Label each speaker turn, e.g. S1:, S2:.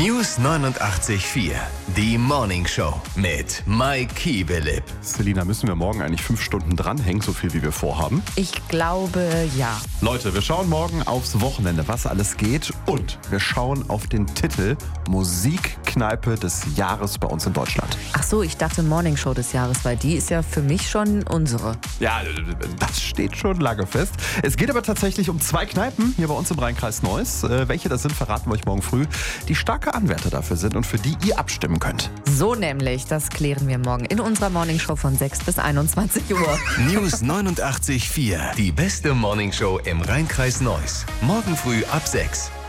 S1: News 89.4, die Morning Show mit Mike Kiebelip.
S2: Selina, müssen wir morgen eigentlich 5 Stunden dranhängen, so viel wie wir vorhaben?
S3: Ich glaube, ja.
S2: Leute, wir schauen morgen aufs Wochenende, was alles geht. Und wir schauen auf den Titel Musikkneipe des Jahres bei uns in Deutschland.
S3: Ach so, ich dachte Morning Show des Jahres, weil die ist ja für mich schon unsere.
S2: Ja, das steht schon lange fest. Es geht aber tatsächlich um 2 Kneipen hier bei uns im Rheinkreis Neuss. Welche das sind, verraten wir euch morgen früh. Die starke Anwärter dafür sind und für die ihr abstimmen könnt.
S3: So nämlich, das klären wir morgen in unserer Morning Show von 6 bis 21 Uhr.
S1: News 89.4, die beste Morning Show im Rheinkreis Neuss. Morgen früh ab 6.